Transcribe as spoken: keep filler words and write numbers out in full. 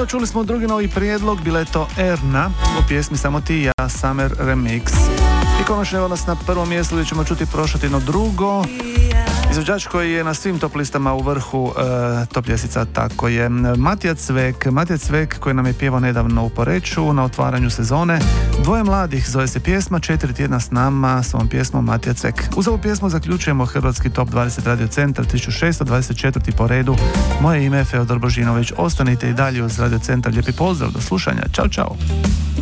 čuli smo drugi novi prijedlog, bila je to Erna u pjesmi Samo ti i ja, Summer Remix. I konačno evo nas na prvom mjestu gdje ćemo čuti prošlo jedno drugo. Izvođač koji je na svim top listama u vrhu e, top ljestvica, tako je Matija Cvek. Matija Cvek koji nam je pjevao nedavno u Poreču na otvaranju sezone. Dvoje mladih zove se pjesma, četiri tjedna s nama s ovom pjesmom Matija Cvek. Uz ovu pjesmu zaključujemo Hrvatski top dvadeset Radio Centar tisuću šesto dvadeset četiri po redu. Moje ime je Feodor Božinović. Ostanite i dalje uz Radio Centar. Lijepi pozdrav, do slušanja. Ćao, čao.